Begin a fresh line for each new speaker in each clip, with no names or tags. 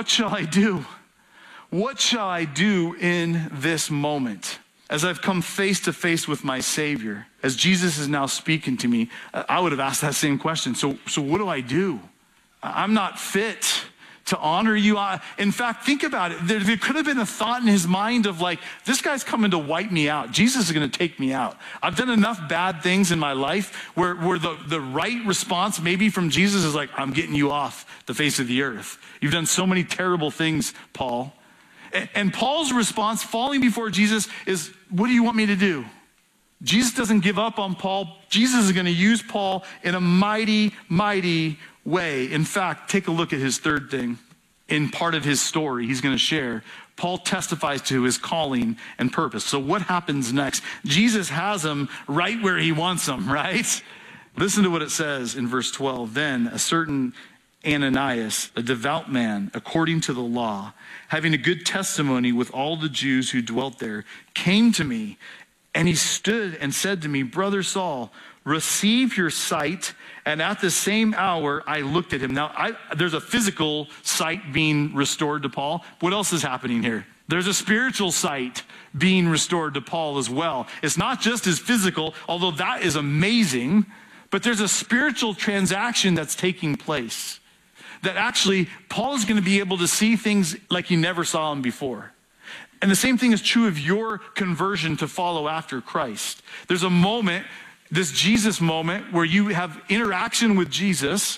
what shall I do? What shall I do in this moment? As I've come face to face with my Savior, as Jesus is now speaking to me, I would have asked that same question. So what do I do? I'm not fit to honor you. In fact, think about it. There could have been a thought in his mind of like, this guy's coming to wipe me out. Jesus is going to take me out. I've done enough bad things in my life where the right response maybe from Jesus is like, I'm getting you off the face of the earth. You've done so many terrible things, Paul. And Paul's response, falling before Jesus, is, what do you want me to do? Jesus doesn't give up on Paul. Jesus is going to use Paul in a mighty, mighty way. In fact, take a look at his third thing. In part of his story he's going to share, Paul testifies to his calling and purpose. So what happens next? Jesus has him right where he wants him, right? Listen to what it says in verse 12. Then a certain Ananias, a devout man, according to the law, having a good testimony with all the Jews who dwelt there, came to me, and he stood and said to me, Brother Saul, receive your sight. And at the same hour, I looked at him. Now, there's a physical sight being restored to Paul. What else is happening here? There's a spiritual sight being restored to Paul as well. It's not just his physical, although that is amazing, but there's a spiritual transaction that's taking place. That actually, Paul is going to be able to see things like he never saw them before. And the same thing is true of your conversion to follow after Christ. There's a moment, this Jesus moment, where you have interaction with Jesus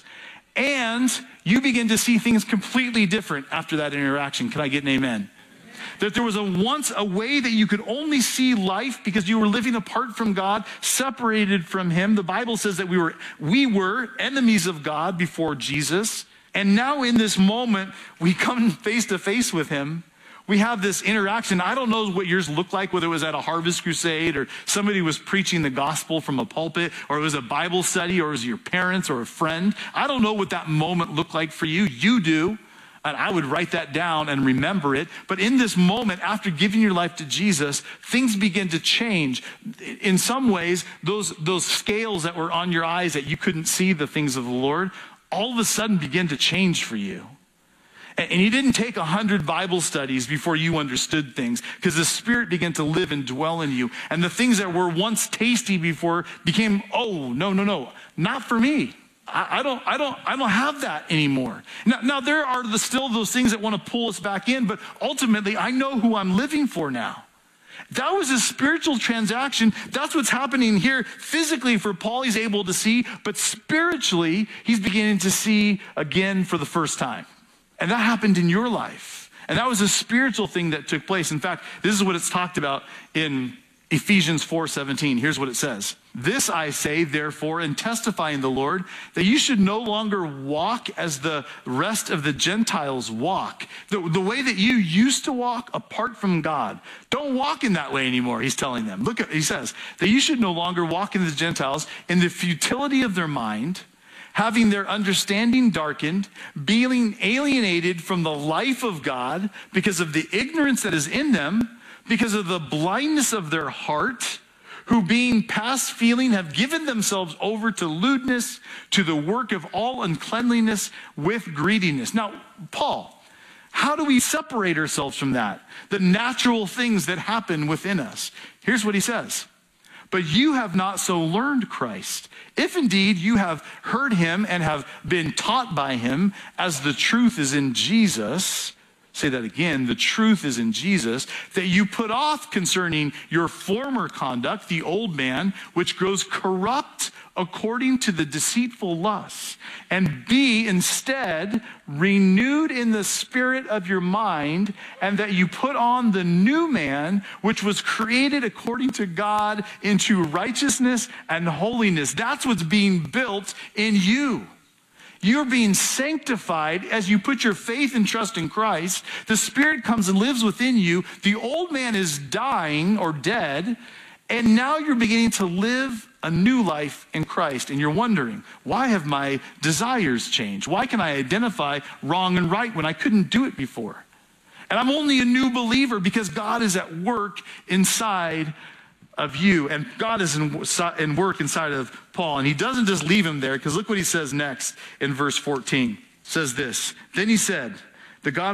and you begin to see things completely different after that interaction. Can I get an amen? That there was once a way that you could only see life because you were living apart from God, separated from him. The Bible says that we were enemies of God before Jesus. And now in this moment, we come face to face with him. We have this interaction. I don't know what yours looked like, whether it was at a harvest crusade or somebody was preaching the gospel from a pulpit, or it was a Bible study, or it was your parents or a friend. I don't know what that moment looked like for you. You do. And I would write that down and remember it. But in this moment, after giving your life to Jesus, things begin to change. In some ways, those scales that were on your eyes that you couldn't see the things of the Lord, all of a sudden begin to change for you. And you didn't take 100 Bible studies before you understood things, because the Spirit began to live and dwell in you. And the things that were once tasty before became, oh, no, not for me. I don't have that anymore. Now there are still those things that want to pull us back in, but ultimately I know who I'm living for now. That was a spiritual transaction. That's what's happening here. Physically for Paul, he's able to see, but spiritually, he's beginning to see again for the first time. And that happened in your life. And that was a spiritual thing that took place. In fact, this is what it's talked about in Ephesians 4:17. Here's what it says. This I say, therefore, and testify in the Lord, that you should no longer walk as the rest of the Gentiles walk. The way that you used to walk apart from God. Don't walk in that way anymore, he's telling them. He says, that you should no longer walk in the Gentiles in the futility of their mind, having their understanding darkened, being alienated from the life of God because of the ignorance that is in them, because of the blindness of their heart, who being past feeling have given themselves over to lewdness, to the work of all uncleanliness with greediness. Now, Paul, how do we separate ourselves from that? The natural things that happen within us. Here's what he says. But you have not so learned Christ. If indeed you have heard him and have been taught by him, as the truth is in Jesus, say that again, the truth is in Jesus, that you put off concerning your former conduct, the old man, which grows corrupt according to the deceitful lusts, and be instead renewed in the spirit of your mind, and that you put on the new man, which was created according to God into righteousness and holiness. That's what's being built in you. You're being sanctified as you put your faith and trust in Christ. The Spirit comes and lives within you. The old man is dying or dead, and now you're beginning to live a new life in Christ. And you're wondering, why have my desires changed? Why can I identify wrong and right when I couldn't do it before? And I'm only a new believer because God is at work inside of you, and God is in work inside of Paul. And he doesn't just leave him there, because look what he says next in verse 14. It says this, then he said, the God